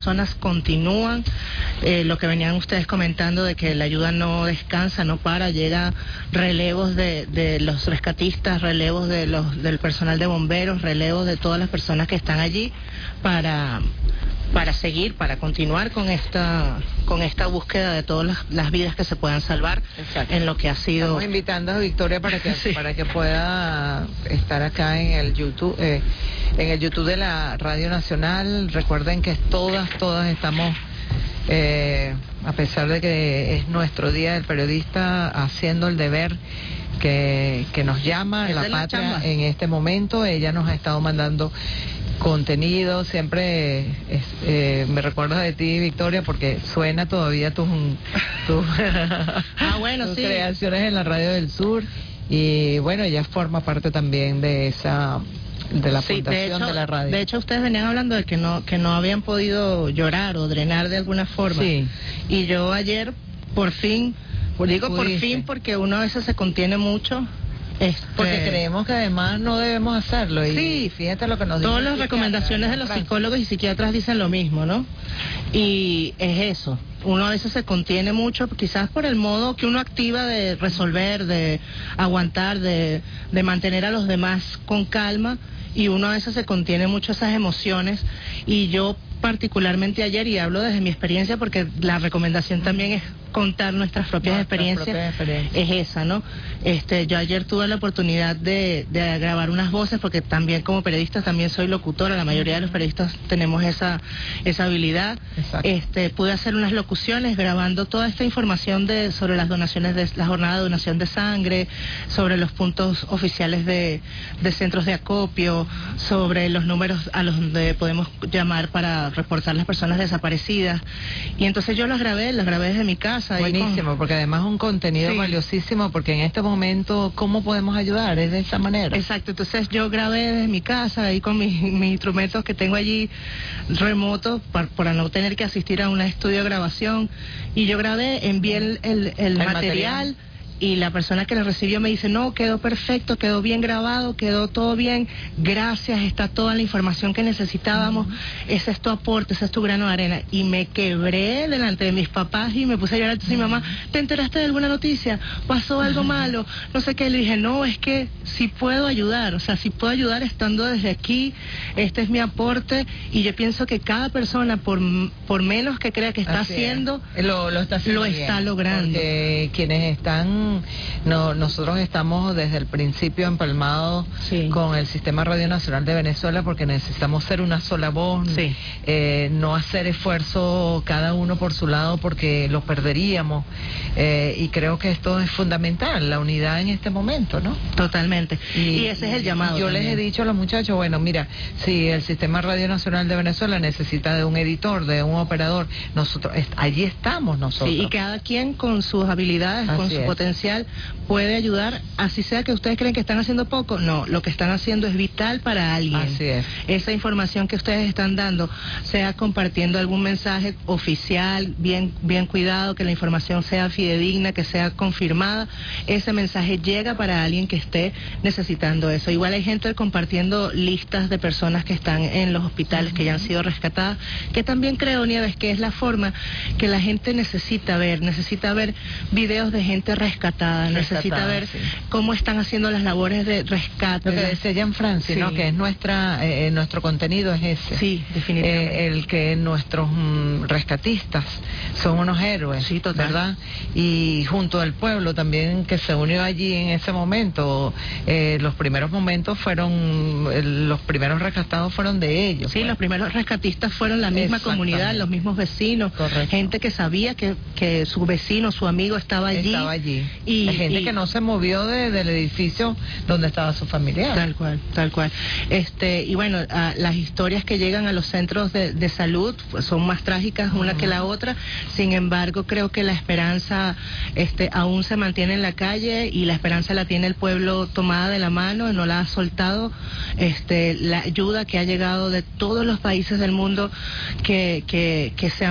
personas continúan, lo que venían ustedes comentando de que la ayuda no descansa, no para, llega relevos de los rescatistas, relevos del personal de bomberos, relevos de todas las personas que están allí para seguir, para continuar con esta búsqueda de todas las vidas que se puedan salvar. Exacto. En lo que ha sido. Estamos invitando a Victoria para que sí. para que pueda estar acá en el YouTube de la Radio Nacional. Recuerden que todas estamos, a pesar de que es nuestro Día del Periodista, haciendo el deber que nos llama la patria en este momento. Ella nos ha estado mandando contenido, siempre me recuerdas de ti, Victoria, porque suena todavía tus bueno, tus sí, creaciones en la Radio del Sur, y bueno, ella forma parte también de la fundación de la radio. De hecho, ustedes venían hablando de que no habían podido llorar o drenar de alguna forma. Sí. Y yo ayer, por fin, digo por fin porque uno a veces se contiene mucho. Porque creemos que además no debemos hacerlo. Y sí, fíjate lo que nos dicen. Todas las recomendaciones de los psicólogos y psiquiatras dicen lo mismo, ¿no? Y es eso. Uno a veces se contiene mucho, quizás por el modo que uno activa de resolver, de aguantar, de mantener a los demás con calma, y uno a veces se contiene mucho esas emociones. Y yo particularmente ayer, y hablo desde mi experiencia porque la recomendación también es contar nuestras propias experiencias, es esa, ¿no? Yo ayer tuve la oportunidad de grabar unas voces, porque también como periodista también soy locutora, la mayoría de los periodistas tenemos esa habilidad. Pude hacer unas locuciones grabando toda esta información sobre las donaciones, de la jornada de donación de sangre, sobre los puntos oficiales de centros de acopio, sobre los números a los donde podemos llamar para reportar las personas desaparecidas. Y entonces yo las grabé desde mi casa. Buenísimo, porque además es un contenido valiosísimo, porque en este momento, ¿cómo podemos ayudar? Es de esa manera. Exacto, entonces yo grabé desde mi casa, ahí con mis instrumentos que tengo allí remotos, para no tener que asistir a un estudio de grabación, y yo grabé, envié el material. Y la persona que lo recibió me dice, no, quedó perfecto, quedó bien grabado, quedó todo bien, gracias, está toda la información que necesitábamos, ese es tu aporte, ese es tu grano de arena. Y me quebré delante de mis papás y me puse a llorar. Entonces mi mamá, ¿te enteraste de alguna noticia? ¿Pasó algo malo? No sé qué. Le dije, no, es que sí puedo ayudar, o sea, sí puedo ayudar estando desde aquí, este es mi aporte, y yo pienso que cada persona, por menos que crea que está haciendo, lo está logrando. Porque quienes están, nosotros estamos desde el principio empalmados con el Sistema Radio Nacional de Venezuela, porque necesitamos ser una sola voz, no hacer esfuerzo cada uno por su lado, porque lo perderíamos, y creo que esto es fundamental, la unidad en este momento, ¿no? Totalmente, y ese es el llamado. Yo les he dicho a los muchachos, bueno, mira, si el Sistema Radio Nacional de Venezuela necesita de un editor, de un operador, nosotros allí estamos nosotros. Sí, y cada quien con sus habilidades, con su potencial, puede ayudar, así sea que ustedes creen que están haciendo poco, no, lo que están haciendo es vital para alguien. Así es. Esa información que ustedes están dando, sea compartiendo algún mensaje oficial, bien cuidado, que la información sea fidedigna, que sea confirmada, ese mensaje llega para alguien que esté necesitando eso. Igual hay gente compartiendo listas de personas que están en los hospitales, que ya han sido rescatadas, que también creo, Nieves, que es la forma que la gente necesita ver videos de gente rescatada, necesita ver cómo están haciendo las labores de rescate. Lo que decía Jan Francis, ¿no? Que es nuestro contenido es ese. Sí, definitivamente. El que nuestros rescatistas son unos héroes, ¿verdad? Y junto al pueblo también que se unió allí en ese momento, los primeros momentos los primeros rescatados fueron de ellos. Sí, los primeros rescatistas fueron la misma comunidad, los mismos vecinos, gente que sabía que su vecino, su amigo estaba allí. Y gente que no se movió del edificio donde estaba su familiar. Tal cual. Y bueno, las historias que llegan a los centros de salud pues, son más trágicas una que la otra. Sin embargo, creo que la esperanza aún se mantiene en la calle, y la esperanza la tiene el pueblo tomada de la mano, no la ha soltado. La ayuda que ha llegado de todos los países del mundo que se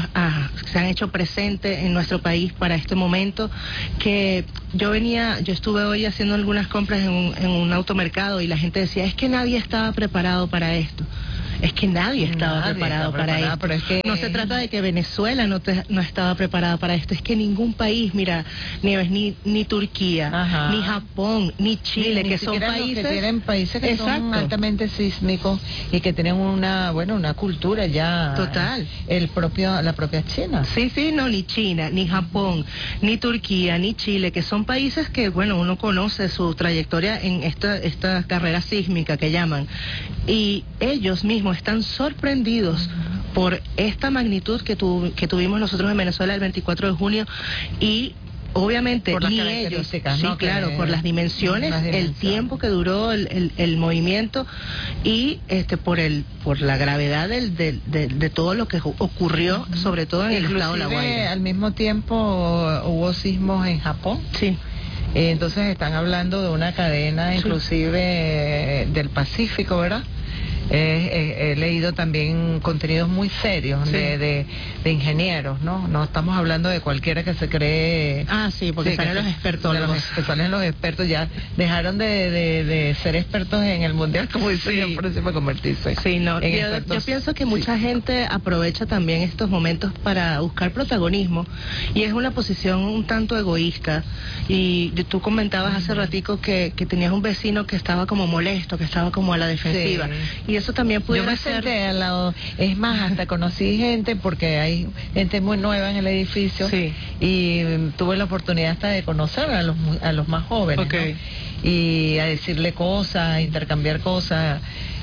han hecho presentes en nuestro país para este momento, que yo estuve hoy haciendo algunas compras en un automercado, y la gente decía, es que nadie estaba preparado para esto. es que nadie estaba preparado para esto. Pero es que... No se trata de que Venezuela no estaba preparada para esto, es que ningún país, mira, Nieves, ni Turquía, Ajá. ni Japón, ni Chile, ni que son países... que tienen países que Exacto. son altamente sísmicos y que tienen una cultura ya... Total. La propia China. Sí, no, ni China, ni Japón, ni Turquía, ni Chile, que son países que, bueno, uno conoce su trayectoria en esta carrera sísmica que llaman, y ellos mismos están sorprendidos por esta magnitud que tuvimos nosotros en Venezuela el 24 de junio, y obviamente por las ni ellos, sí, ¿no? claro, por las dimensiones, el tiempo que duró el movimiento, y por la gravedad de todo lo que ocurrió, sobre todo en el estado de La Guaira. Al mismo tiempo hubo sismos en Japón. Sí. Entonces están hablando de una cadena inclusive del Pacífico, ¿verdad? He leído también contenidos muy serios de ingenieros, ¿no? No estamos hablando de cualquiera que se cree... Sí, porque salen los expertos. Que salen los expertos, ya dejaron de ser expertos en el mundial, como dice yo, por eso para convertirse. Sí, no, yo pienso que mucha gente aprovecha también estos momentos para buscar protagonismo, y es una posición un tanto egoísta. Y tú comentabas hace ratico que tenías un vecino que estaba como molesto, que estaba como a la defensiva. Sí. Y eso también pudiera ser... Yo me senté al lado, es más, hasta conocí gente, porque hay gente muy nueva en el edificio, sí, y tuve la oportunidad hasta de conocer a los más jóvenes, okay, ¿no? Y a decirle cosas, a intercambiar cosas,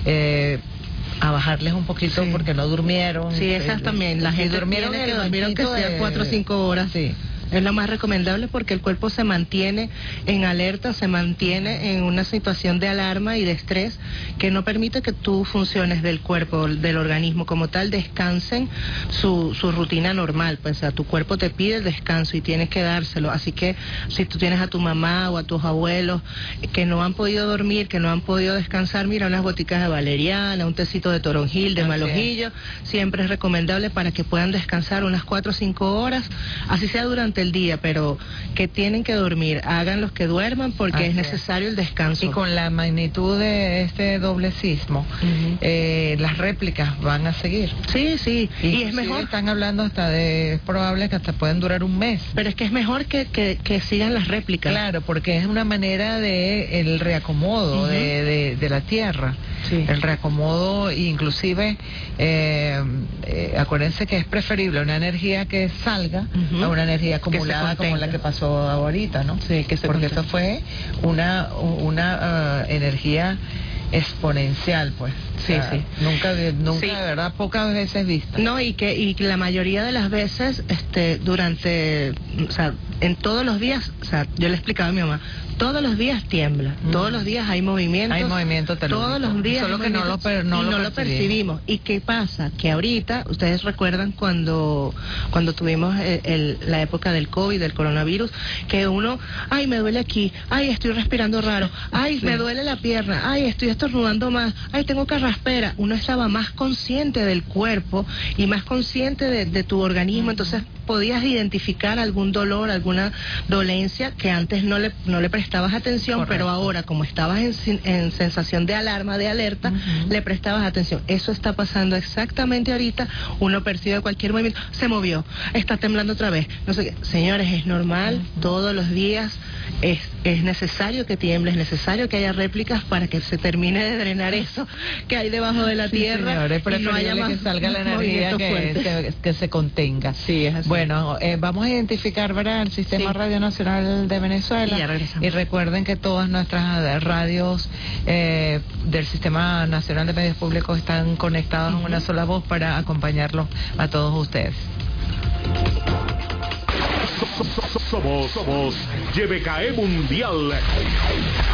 a bajarles un poquito, sí, porque no durmieron. Sí, esas también, la gente durmieron que sea 4 o 5 horas. Sí. Es lo más recomendable, porque el cuerpo se mantiene en alerta, se mantiene en una situación de alarma y de estrés que no permite que tus funciones del cuerpo, del organismo como tal, descansen su rutina normal. Pues, o sea, tu cuerpo te pide el descanso y tienes que dárselo. Así que si tú tienes a tu mamá o a tus abuelos que no han podido dormir, que no han podido descansar, mira, unas goticas de valeriana, un tecito de toronjil, de malojillo, siempre es recomendable para que puedan descansar unas 4 o 5 horas, así sea durante el día, pero que tienen que dormir, hagan los que duerman, porque es necesario el descanso. Y con la magnitud de este doble sismo, las réplicas van a seguir. Sí, y es mejor. Están hablando es probable que hasta pueden durar un mes. Pero es que es mejor que sigan las réplicas. Claro, porque es una manera de el reacomodo de la tierra. Sí. El reacomodo, inclusive, acuérdense que es preferible una energía que salga a una energía acumulada como la que pasó ahorita, ¿no? Sí, porque eso fue una energía exponencial, pues. Sí, sí. Nunca sí, de verdad, pocas veces vista. No, y que la mayoría de las veces, o sea, en todos los días, o sea, yo le explicaba a mi mamá, todos los días tiembla, todos los días hay movimientos. Hay movimiento telúrico. Todos los días. Solo que no lo percibimos. ¿Y qué pasa? Que ahorita, ustedes recuerdan cuando tuvimos la época del COVID, del coronavirus, que uno, ay, me duele aquí, ay, estoy respirando raro, ay, me duele la pierna, ay, estoy estornudando más, ay, tengo carraspera. Uno estaba más consciente del cuerpo y más consciente de tu organismo, entonces podías identificar algún dolor, alguna dolencia que antes no le prestabas atención. Correcto. Pero ahora, como estabas en sensación de alarma, de alerta, le prestabas atención. Eso está pasando exactamente ahorita. Uno percibe cualquier movimiento, se movió, está temblando otra vez, no sé qué. Señores, es normal, todos los días es necesario que tiemble, es necesario que haya réplicas para que se termine de drenar eso que hay debajo de la tierra. Señores, y no haya más que salga la energía que se contenga. Sí, es así. Bueno, vamos a identificar, ¿verdad?, el Sistema Radio Nacional de Venezuela. Y recuerden que todas nuestras radios del Sistema Nacional de Medios Públicos están conectadas en una sola voz para acompañarlos a todos ustedes. Somos YBKE Mundial.